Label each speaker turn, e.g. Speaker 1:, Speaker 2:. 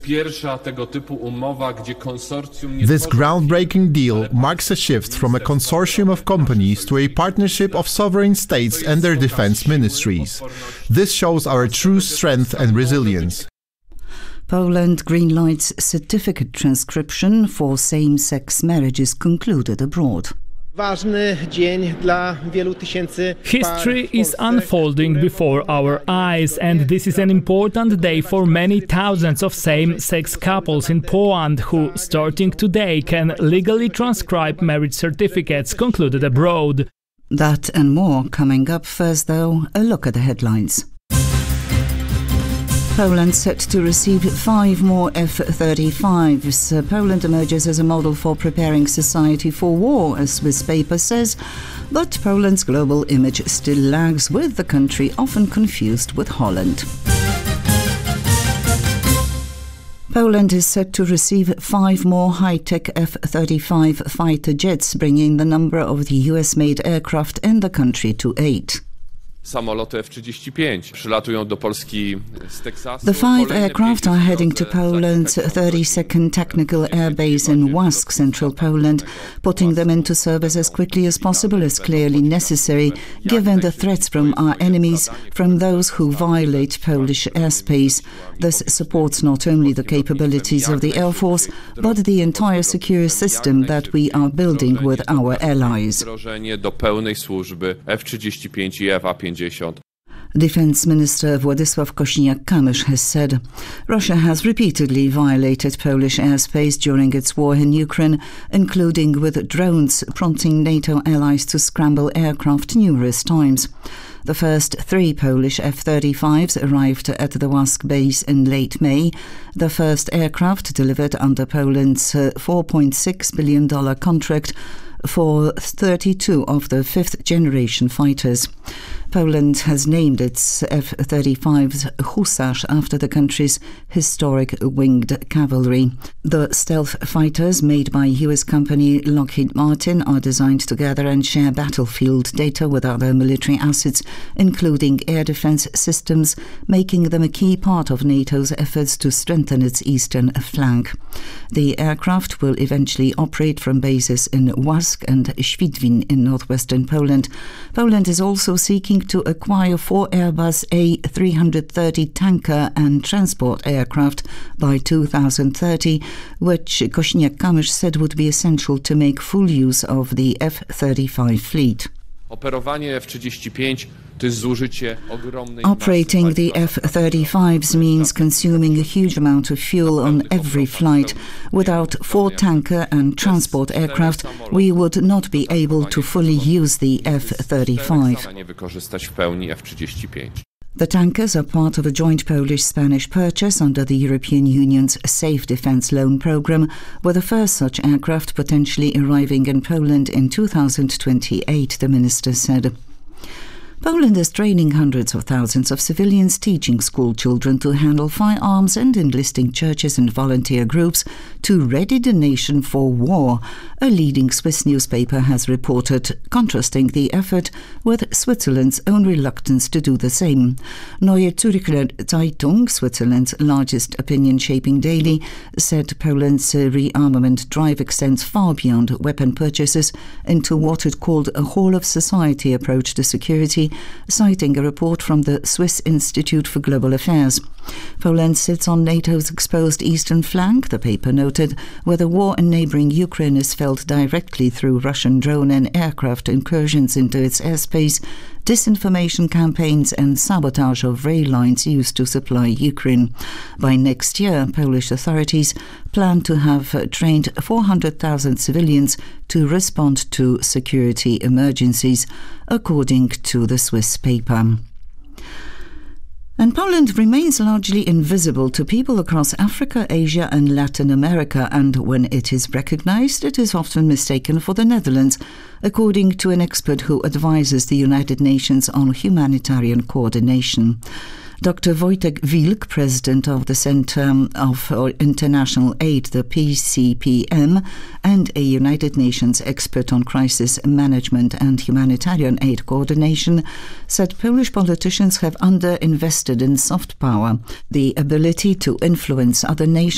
Speaker 1: This
Speaker 2: groundbreaking deal marks a shift from a consortium of companies to a partnership of sovereign states and their defense ministries. This shows our true strength and resilience.
Speaker 3: Poland greenlights certificate transcription for same-sex marriages concluded abroad.
Speaker 4: History is unfolding before our eyes, and this is an important day for many thousands of same-sex couples in Poland who, starting today, can legally transcribe marriage certificates concluded abroad.
Speaker 3: That and more coming up. First, though, a look at the headlines. Poland set to receive 5 more F-35s. Poland emerges as a model for preparing society for war, a Swiss paper says. But Poland's global image still lags, with the country often confused with Holland. Poland is set to receive 5 more high-tech F-35 fighter jets, bringing the number of the US-made aircraft in the country to 8. The 5 aircraft are heading to Poland's 32nd Technical Air Base in Łask, central Poland. Putting them into service as quickly as possible is clearly necessary, given the threats from our enemies, from those who violate Polish airspace. This supports not only the capabilities of the Air Force, but the entire secure system that we are building with our allies. Defense Minister Władysław Kosiniak-Kamysz has said Russia has repeatedly violated Polish airspace during its war in Ukraine, including with drones, prompting NATO allies to scramble aircraft numerous times. The first 3 Polish F-35s arrived at the Łask base in late May, the first aircraft delivered under Poland's $4.6 billion contract for 32 of the 5th-generation fighters. Poland has named its F-35s Hussarz after the country's historic winged cavalry. The stealth fighters, made by US company Lockheed Martin, are designed to gather and share battlefield data with other military assets, including air defense systems, making them a key part of NATO's efforts to strengthen its eastern flank. The aircraft will eventually operate from bases in Łask and Świdwin in northwestern Poland. Poland is also seeking to acquire 4 Airbus A330 tanker and transport aircraft by 2030, which Kosiniak-Kamysz said would be essential to make full use of the F-35 fleet. Operating the F-35s means consuming a huge amount of fuel on every flight. Without 4 tanker and transport aircraft, we would not be able to fully use the F-35. The tankers are part of a joint Polish-Spanish purchase under the European Union's Safe Defence Loan Programme, with the first such aircraft potentially arriving in Poland in 2028, the minister said. Poland is training hundreds of thousands of civilians, teaching school children to handle firearms and enlisting churches and volunteer groups to ready the nation for war, a leading Swiss newspaper has reported, contrasting the effort with Switzerland's own reluctance to do the same. Neue Zürcher Zeitung, Switzerland's largest opinion-shaping daily, said Poland's rearmament drive extends far beyond weapon purchases into what it called a whole-of-society approach to security, citing a report from the Swiss Institute for Global Affairs. Poland sits on NATO's exposed eastern flank, the paper noted, where the war in neighbouring Ukraine is felt directly through Russian drone and aircraft incursions into its airspace, disinformation campaigns and sabotage of rail lines used to supply Ukraine. By next year, Polish authorities plan to have trained 400,000 civilians to respond to security emergencies, according to the Swiss paper. And Poland remains largely invisible to people across Africa, Asia and Latin America, and when it is recognized, it is often mistaken for the Netherlands, according to an expert who advises the United Nations on humanitarian coordination. Dr. Wojtek Wilk, president of the Center of International Aid, the PCPM, and a United Nations expert on crisis management and humanitarian aid coordination, said Polish politicians have underinvested in soft power, the ability to influence other nations